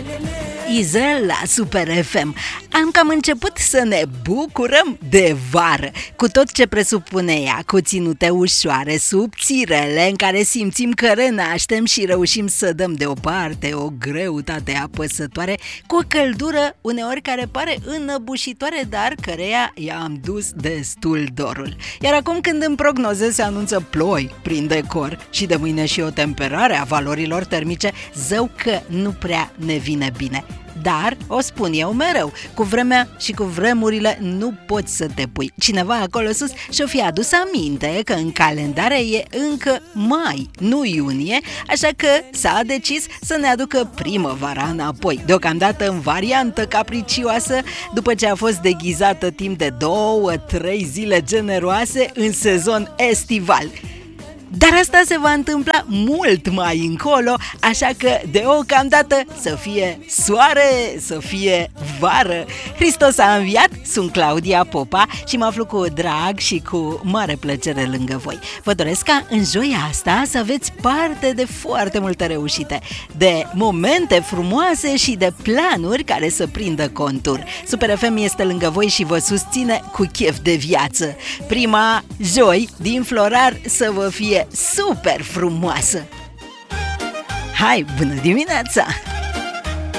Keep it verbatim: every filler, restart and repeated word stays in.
Izel la Super F M. Am cam început să ne bucurăm de vară, cu tot ce presupune ea, cu ținute ușoare, subțirele în care simțim că renaștem și reușim să dăm deoparte o greutate apăsătoare, cu o căldură uneori care pare înăbușitoare, dar căreia i-am dus destul dorul. Iar acum, când în prognoze se anunță ploi prin decor și de mâine și o temperare a valorilor termice, zău că nu prea ne vine bine. Dar, o spun eu mereu, cu vremea și cu vremurile nu poți să te pui. Cineva acolo sus și-o fi adus aminte că în calendare e încă mai, nu iunie, așa că s-a decis să ne aducă primăvara înapoi, deocamdată în variantă capricioasă, după ce a fost deghizată timp de două, trei zile generoase în sezon estival. Dar asta se va întâmpla mult mai încolo, așa că deocamdată să fie soare, să fie vară. Hristos a înviat, sunt Claudia Popa și mă aflu cu drag și cu mare plăcere lângă voi. Vă doresc ca în joia asta să aveți parte de foarte multe reușite, de momente frumoase și de planuri care să prindă contur. Super F M este lângă voi și vă susține cu chef de viață. Prima joi din Florar să vă fie super frumoasă! Hai, bună dimineața!